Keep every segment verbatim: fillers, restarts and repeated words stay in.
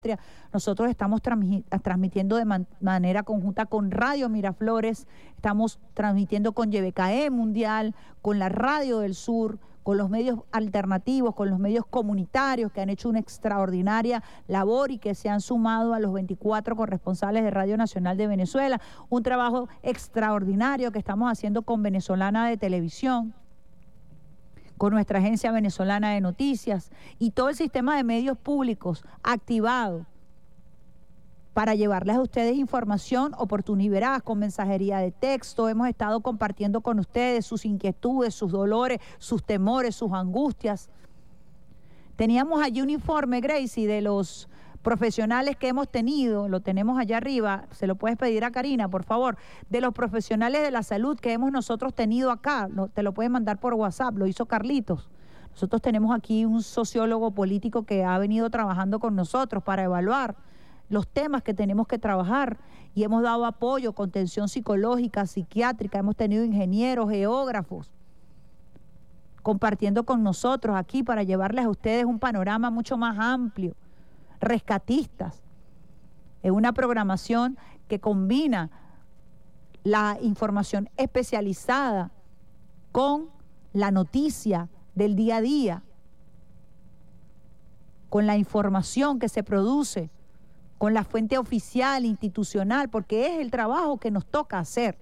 Nosotros estamos transmitiendo de man manera conjunta con Radio Miraflores, estamos transmitiendo con Y B K E Mundial, con la Radio del Sur, con los medios alternativos, con los medios comunitarios que han hecho una extraordinaria labor y que se han sumado a los veinticuatro corresponsales de Radio Nacional de Venezuela. Un trabajo extraordinario que estamos haciendo con Venezolana de Televisión, con nuestra agencia venezolana de noticias y todo el sistema de medios públicos activado para llevarles a ustedes información oportuna y veraz, con mensajería de texto. Hemos estado compartiendo con ustedes sus inquietudes, sus dolores, sus temores, sus angustias. Teníamos allí un informe, Gracie, de los profesionales que hemos tenido, lo tenemos allá arriba, se lo puedes pedir a Karina, por favor, de los profesionales de la salud que hemos nosotros tenido acá, no, te lo puedes mandar por WhatsApp, lo hizo Carlitos. Nosotros tenemos aquí un sociólogo político que ha venido trabajando con nosotros para evaluar los temas que tenemos que trabajar y hemos dado apoyo, contención psicológica, psiquiátrica, hemos tenido ingenieros, geógrafos, compartiendo con nosotros aquí para llevarles a ustedes un panorama mucho más amplio, rescatistas, es una programación que combina la información especializada con la noticia del día a día, con la información que se produce, con la fuente oficial, institucional, porque es el trabajo que nos toca hacer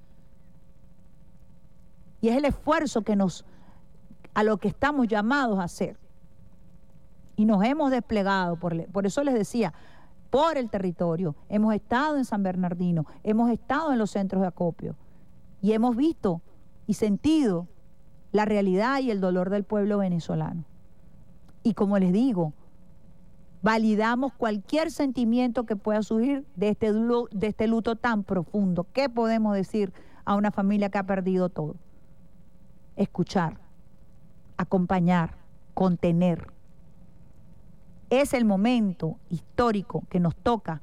y es el esfuerzo que nos, a lo que estamos llamados a hacer. Y nos hemos desplegado, por, por eso les decía, por el territorio. Hemos estado en San Bernardino, hemos estado en los centros de acopio y hemos visto y sentido la realidad y el dolor del pueblo venezolano. Y como les digo, validamos cualquier sentimiento que pueda surgir de este, de este luto tan profundo. ¿Qué podemos decir a una familia que ha perdido todo? Escuchar, acompañar, contener. Es el momento histórico que nos toca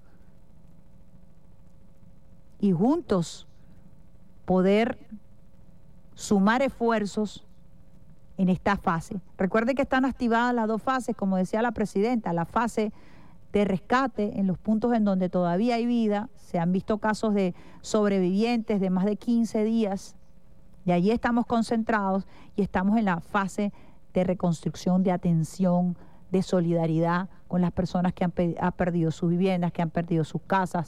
y juntos poder sumar esfuerzos en esta fase. Recuerde que están activadas las dos fases, como decía la presidenta, la fase de rescate en los puntos en donde todavía hay vida. Se han visto casos de sobrevivientes de más de quince días y allí estamos concentrados y estamos en la fase de reconstrucción, de atención, de solidaridad con las personas que han, han perdido sus viviendas, que han perdido sus casas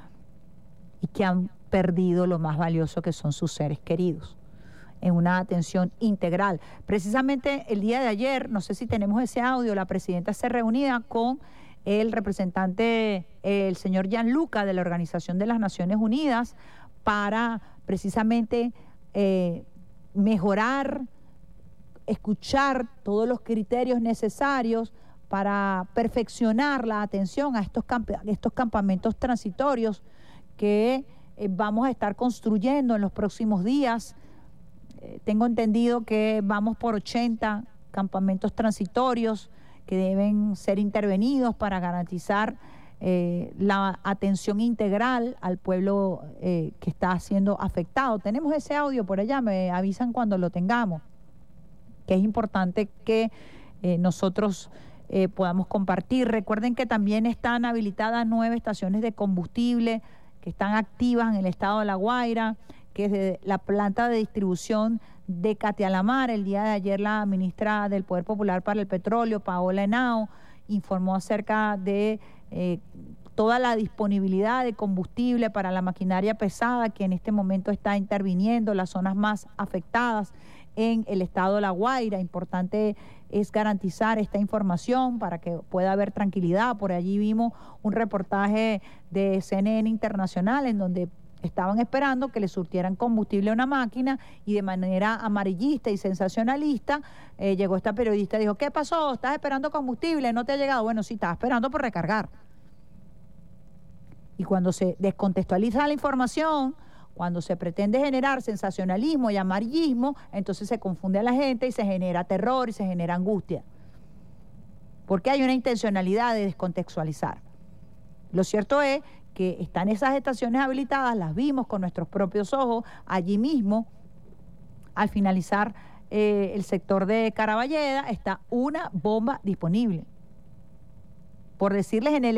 y que han perdido lo más valioso que son sus seres queridos, en una atención integral. Precisamente el día de ayer, no sé si tenemos ese audio, la presidenta se reunía con el representante, el señor Gianluca, de la Organización de las Naciones Unidas, para precisamente eh, mejorar, escuchar todos los criterios necesarios para perfeccionar la atención a estos, camp estos campamentos transitorios que eh, vamos a estar construyendo en los próximos días. Eh, tengo entendido que vamos por ochenta campamentos transitorios que deben ser intervenidos para garantizar eh, la atención integral al pueblo eh, que está siendo afectado. Tenemos ese audio por allá, me avisan cuando lo tengamos, que es importante que eh, nosotros eh, podamos compartir. Recuerden que también están habilitadas nueve estaciones de combustible que están activas en el estado de La Guaira, que es de la planta de distribución de Catialamar. El día de ayer la ministra del Poder Popular para el Petróleo, Paola Henao, informó acerca de eh, toda la disponibilidad de combustible para la maquinaria pesada que en este momento está interviniendo en las zonas más afectadas en el estado de La Guaira. Importante es garantizar esta información para que pueda haber tranquilidad. Por allí vimos un reportaje de C N N Internacional en donde estaban esperando que le surtieran combustible a una máquina y de manera amarillista y sensacionalista eh, llegó esta periodista y dijo: ¿qué pasó? ¿Estás esperando combustible? ¿No te ha llegado? Bueno, sí, estaba esperando por recargar. Y cuando se descontextualiza la información, cuando se pretende generar sensacionalismo y amarillismo, entonces se confunde a la gente y se genera terror y se genera angustia. Porque hay una intencionalidad de descontextualizar. Lo cierto es que están esas estaciones habilitadas, las vimos con nuestros propios ojos, allí mismo, al finalizar eh, el sector de Caraballeda, está una bomba disponible. Por decirles, en el